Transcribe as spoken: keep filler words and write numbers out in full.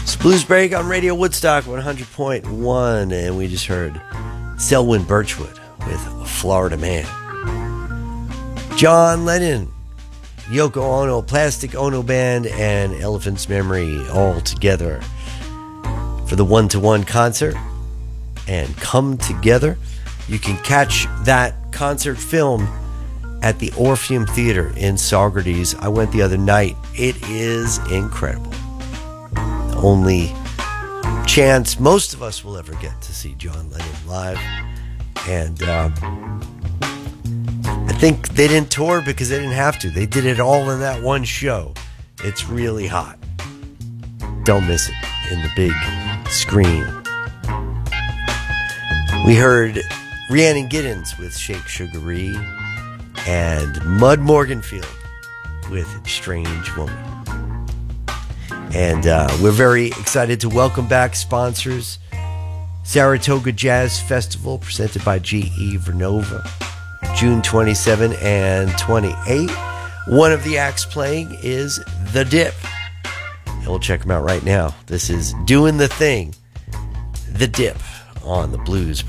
It's Blues Break on Radio Woodstock one hundred point one, and we just heard Selwyn Birchwood with Florida Man. John Lennon, Yoko Ono, Plastic Ono Band, and Elephant's Memory all together for the one-to-one concert and Come Together. You can catch that concert film at the Orpheum Theater in Saugerties. I went the other night. It is incredible. The only chance most of us will ever get to see John Lennon live. And um, I think they didn't tour because they didn't have to. They did it all in that one show. It's really hot. Don't miss it in the big screen. We heard Rhiannon Giddens with Shake Sugaree and Mud Morganfield with Strange Woman. And uh, we're very excited to welcome back sponsors. Saratoga Jazz Festival presented by G E Vernova, June twenty-seventh and twenty-eighth. One of the acts playing is The Dip. And we'll check them out right now. This is Doing the Thing, The Dip on the Blues